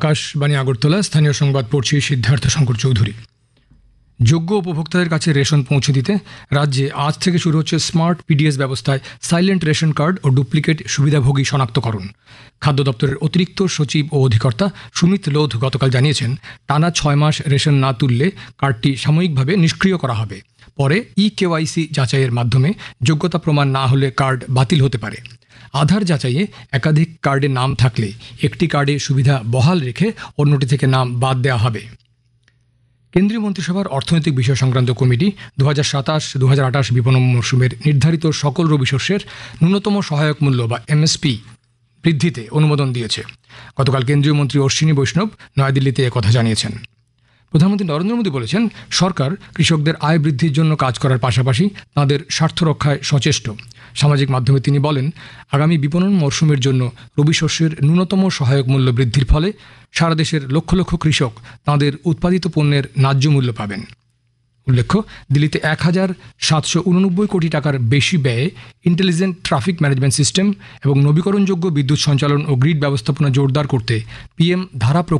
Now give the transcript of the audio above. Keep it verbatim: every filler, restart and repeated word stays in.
আকাশবাণী আগরতলা, স্থানীয় সংবাদ পড়ছি সিদ্ধার্থ শঙ্কর চৌধুরী। যোগ্য উপভোক্তাদের কাছে রেশন পৌঁছে দিতে রাজ্যে আজ থেকে শুরু হচ্ছে স্মার্ট পিডিএস ব্যবস্থায় সাইলেন্ট রেশন কার্ড ও ডুপ্লিকেট সুবিধাভোগী শনাক্তকরণ। খাদ্য দপ্তরের অতিরিক্ত সচিব ও অধিকর্তা সুমিত লোধ গতকাল জানিয়েছেন, টানা ছয় মাস রেশন না তুললে কার্ডটি সাময়িকভাবে নিষ্ক্রিয় করা হবে। পরে ই কেওয়াইসি যাচাইয়ের মাধ্যমে যোগ্যতা প্রমাণ না হলে কার্ড বাতিল হতে পারে। আধার যাচাইয়ে একাধিক কার্ডে নাম থাকলে একটি কার্ডে সুবিধা বহাল রেখে অন্যটি থেকে নাম বাদ দেওয়া হবে। কেন্দ্রীয় মন্ত্রিসভার অর্থনৈতিক বিষয় সংক্রান্ত কমিটি দু হাজার সাতাশ দু হাজার আঠাশ বিপণন মৌসুমের নির্ধারিত সকল রবি শস্যের ন্যূনতম সহায়ক মূল্য বা এমএসপি বৃদ্ধিতে অনুমোদন দিয়েছে। গতকাল কেন্দ্রীয় মন্ত্রী অশ্বিনী বৈষ্ণব নয়াদিল্লিতে একথা জানিয়েছেন। প্রধানমন্ত্রী নরেন্দ্র মোদী বলেছেন, সরকার কৃষকদের আয় বৃদ্ধির জন্য কাজ করার পাশাপাশি তাঁদের স্বার্থ রক্ষায় সচেষ্ট। সামাজিক মাধ্যমে তিনি বলেন, আগামী বিপণন মরশুমের জন্য রবি শস্যের ন্যূনতম সহায়ক মূল্য বৃদ্ধির ফলে সারা দেশের লক্ষ লক্ষ কৃষক তাঁদের উৎপাদিত পণ্যের ন্যায্য মূল্য পাবেন। উল্লেখ্য, দিল্লিতে এক হাজার সাতশো উননব্বই কোটি টাকার বেশি ব্যয়ে ইন্টেলিজেন্ট ট্রাফিক ম্যানেজমেন্ট সিস্টেম এবং নবীকরণযোগ্য বিদ্যুৎ সঞ্চালন ও গ্রিড ব্যবস্থাপনা জোরদার করতে পিএম ধারা